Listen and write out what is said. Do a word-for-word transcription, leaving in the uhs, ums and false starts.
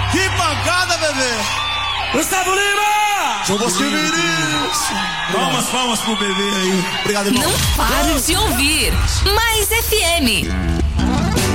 Que pancada, bebê! Gustavo Lima! João Bosco Vinícius! Palmas, palmas pro bebê aí. Obrigado, irmão. Não pare de ouvir Mais F M.